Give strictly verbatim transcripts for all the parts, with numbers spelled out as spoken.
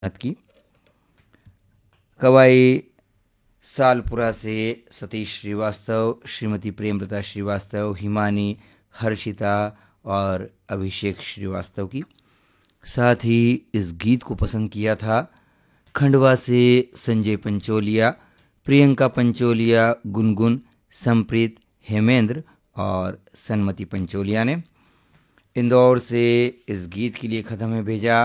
की कवाई सालपुरा से सतीश श्रीवास्तव, श्रीमती प्रेमलता श्रीवास्तव, हिमानी, हर्षिता और अभिषेक श्रीवास्तव की। साथ ही इस गीत को पसंद किया था खंडवा से संजय पंचोलिया, प्रियंका पंचोलिया, गुनगुन, संप्रीत, हेमेंद्र और सन्मति पंचोलिया ने। इंदौर से इस गीत के लिए खत हमें भेजा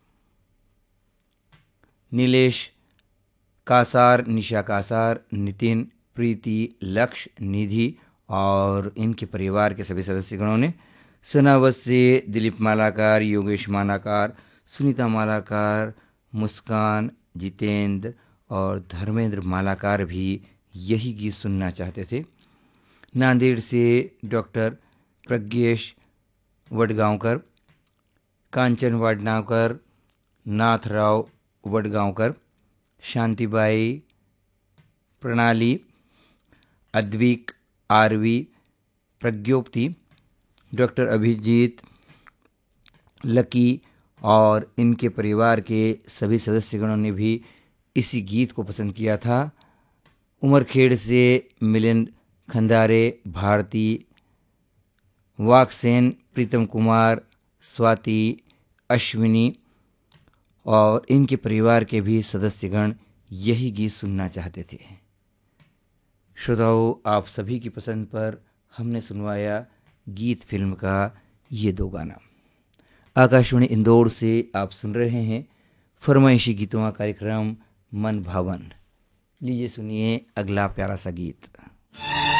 नीलेश कासार, निशा कासार, नितिन, प्रीति, लक्ष्य, निधि और इनके परिवार के सभी सदस्यगणों ने। सनावत से दिलीप मालाकार, योगेश मालाकार, सुनीता मालाकार, मुस्कान, जितेंद्र और धर्मेंद्र मालाकार भी यही गीत सुनना चाहते थे। नांदेड़ से डॉक्टर प्रज्ञेश वडगांवकर, कांचन वाडनावकर, नाथराव वडगांवकर, शांतिबाई, प्रणाली, Advik, RV, प्रज्ञोप्ति, doctor Abhijit, lucky और इनके परिवार के सभी सदस्यगणों ने भी इसी गीत को पसंद किया था। उमरखेड़ से मिलिंद खंदारे, भारती, वाकसेन, प्रीतम कुमार, स्वाति, अश्विनी और इनके परिवार के भी सदस्यगण यही गीत सुनना चाहते थे। श्रोताओं, आप सभी की पसंद पर हमने सुनवाया गीत फिल्म का ये दो गाना। आकाशवाणी इंदौर से आप सुन रहे हैं फरमाइशी गीतों का कार्यक्रम मन भावन। लीजिए सुनिए अगला प्यारा सा गीत।